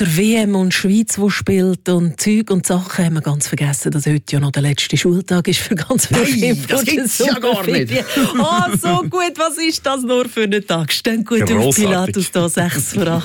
Der WM und die Schweiz, die spielt und Zeug und Sachen, haben wir ganz vergessen, dass heute ja noch der letzte Schultag ist für ganz viele Kinder. Das gibt's ja gar nicht. Oh, so gut, was ist das nur für ein Tag? Stehen gut auf, Pilatus da, 6 vor 8.